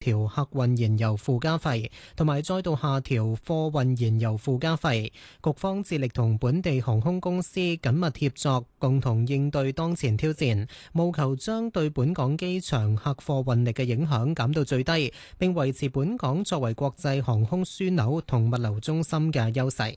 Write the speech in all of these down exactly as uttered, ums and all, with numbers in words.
調客運燃油附加費，同埋再度下調貨運燃油附加費。局方致力同本地航空公司緊密協作，共同應對當前挑戰，務求將對本港機場客貨運力嘅影響減到最低，並維持本港作為國際航空樞紐同物流中心嘅優勢。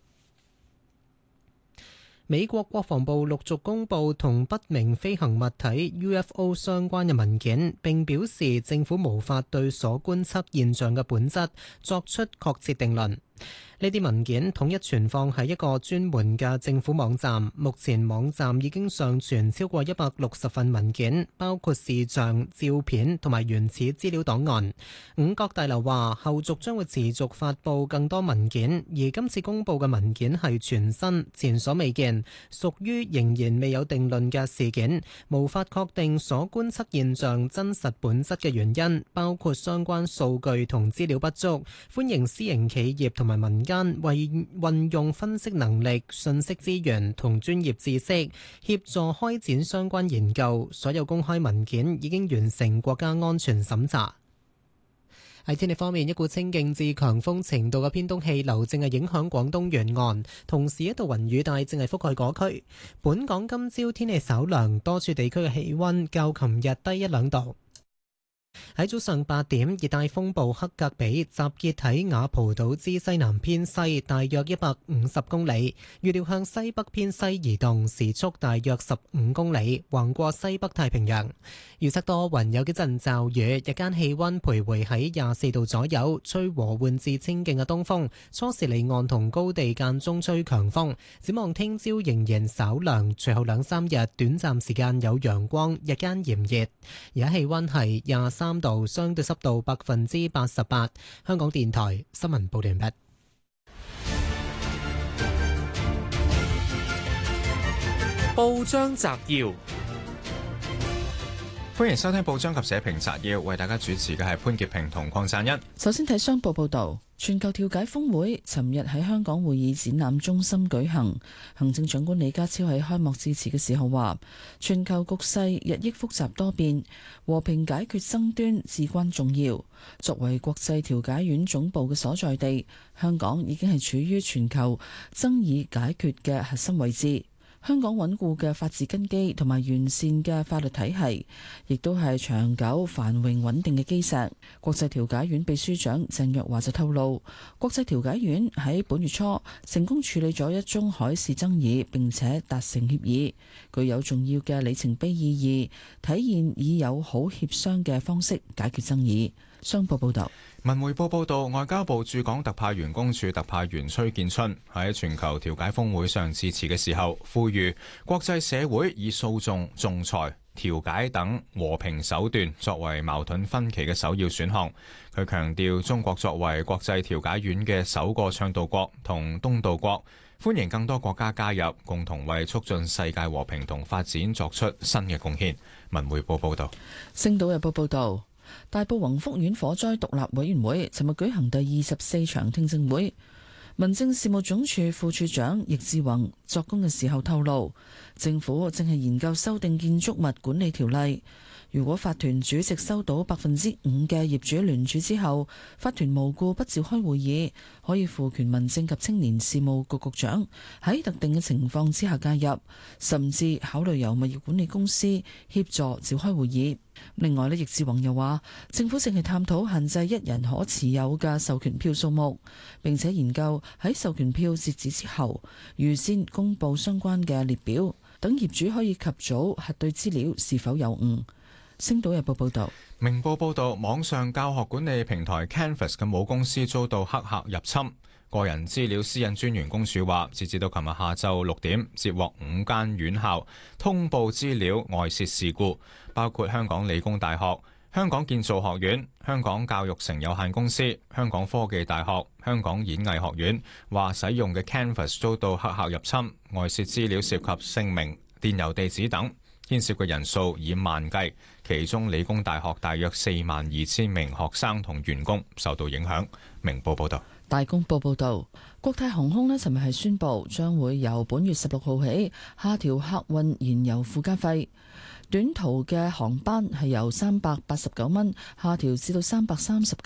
美國國防部陸續公布同不明飛行物體 U F O 相關嘅文件，並表示政府無法對所觀測現象嘅本質作出確切定論。呢啲文件統一存放喺一個專門嘅政府網站，目前網站已經上傳超過一百六十份文件，包括視像、照片同埋原始資料檔案。五角大樓話，後續將會持續發布更多文件，而今次公布嘅文件係全新、前所未見，屬於仍然未有定論嘅事件，無法確定所觀測現象真實本質嘅原因，包括相關數據同資料不足，歡迎私營企業同埋民間為運用分析能力、信息資源同專業知識，協助開展相關研究。所有公開文件已經完成國家安全審查。喺天氣方面，一股清勁至強風程度嘅偏東氣流正係影響廣東沿岸，同時一道雲雨帶正係覆蓋嗰區。本港今朝天氣稍涼，多處地區嘅氣溫較琴日低一兩度。喺早上八點，熱帶風暴克格比集結喺雅蒲島之西南偏西，大約一百五十公里，預料向西北偏西移動，時速大約十五公里，橫過西北太平洋。預測多雲，有幾陣驟雨，日間氣溫徘徊喺廿四度左右，吹和緩至清勁嘅東風，初時離岸同高地間中吹強風。展望聽朝仍然稍涼，隨後兩三日短暫時間有陽光，日間炎熱。而家氣溫係廿三度，相對濕度百分之八十八。香港電台新聞報道完畢。 報章摘要， 歡迎收聽報章及社評摘要，為大家主持嘅係潘潔平同鄺贊恩。 首先睇商報報道，全球調解峰會尋日喺香港會議展覽中心舉行。行政長官李家超喺開幕致辭嘅時候話，全球局勢日益複雜多變，和平解決爭端至關重要。作為國際調解院總部嘅所在地，香港已經係處於全球爭議解決嘅核心位置。香港穩固嘅法治根基同埋完善嘅法律體系，亦都係長久繁榮穩定嘅基石。國際調解院秘書長鄭若驊就透露，國際調解院喺本月初成功處理咗一宗海事爭議，並且達成協議，具有重要嘅里程碑意義，體現以友好協商嘅方式解決爭議。商報報道。 文匯報報道，外交部駐港特派員公署特派員崔建春喺全球調解峰會上致辭嘅時候，呼籲國際社會以訴訟、仲裁、調解等和平手段作為矛盾分歧嘅首要選項。佢強調，中國作為國際調解院嘅首個倡導國同東道國，歡迎更多國家加入，共同為促進世界和平同發展作出新嘅貢獻。文匯報報道。 星島日報報道。大埔宏福苑火災獨立委員會尋日舉行第二十四場聽證會，民政事務總署副署長易志宏作供嘅時候透露，政府正係研究修訂建築物管理條例。如果法團主席收到百分之五嘅業主聯署之後，法團無故不召開會議，可以賦權民政及青年事務局局長喺特定嘅情況之下介入，甚至考慮由物業管理公司協助召開會議。另外呢，易志宏又話，政府正係探討限制一人可持有嘅授權票數目，並且研究喺授權票截止之後，預先公佈相關嘅列表，等業主可以及早核對資料是否有誤。星島日報報道。 明報報道，網上教學管理平台 Canvas 嘅母公司遭到黑客入侵。個人資料私隱專員公署話，截至到琴日下晝六點，接獲五間院校通報資料外洩事故，包括香港理工大學、香港建造學院、香港教育城有限公司、香港科技大學、香港演藝學院，話使用嘅 Canvas 遭到黑客入侵，外洩資料涉及姓名、電郵地址等。 牽涉嘅人數以萬計，其中理工大學大約四萬二千名學生同員工受到影響。明報報道。 大公報報導，國泰航空呢尋日係宣布將會由本月十六號起下調客運燃油附加費，短途嘅航班係由三百八十九蚊下調至到三百三十